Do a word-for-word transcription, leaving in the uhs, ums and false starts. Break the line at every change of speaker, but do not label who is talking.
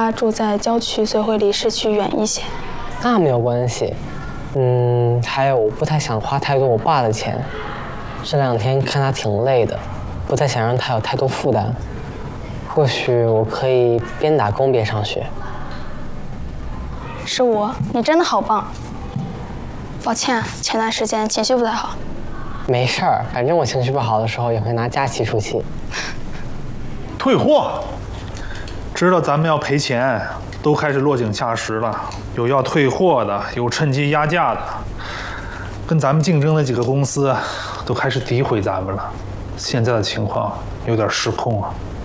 他住在郊区，所以会离市区远一些。
那没有关系。嗯，还有我不太想花太多我爸的钱。这两天看他挺累的，不太想让他有太多负担。或许我可以边打工边上学。
是我，你真的好棒。抱歉，前段时间情绪不太好。
没事儿，反正我情绪不好的时候也会拿假期出气。
退货，知道咱们要赔钱，都开始落井下石了。有要退货的，有趁机压价的，跟咱们竞争的几个公司都开始诋毁咱们了。现在的情况有点失控啊。